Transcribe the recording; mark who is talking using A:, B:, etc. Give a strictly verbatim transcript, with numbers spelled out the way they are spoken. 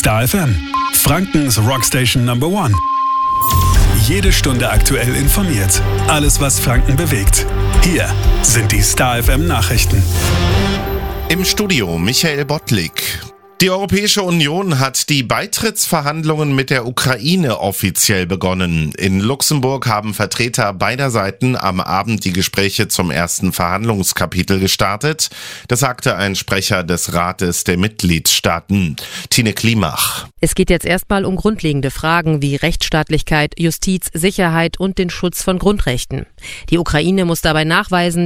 A: Star F M, Frankens Rockstation Number One. Jede Stunde aktuell informiert. Alles, was Franken bewegt. Hier sind die Star F M Nachrichten.
B: Im Studio Michael Bottlik. Die Europäische Union hat die Beitrittsverhandlungen mit der Ukraine offiziell begonnen. In Luxemburg haben Vertreter beider Seiten am Abend die Gespräche zum ersten Verhandlungskapitel gestartet. Das sagte ein Sprecher des Rates der Mitgliedstaaten. Tine Klimach.
C: Es geht jetzt erstmal um grundlegende Fragen wie Rechtsstaatlichkeit, Justiz, Sicherheit und den Schutz von Grundrechten. Die Ukraine muss dabei nachweisen,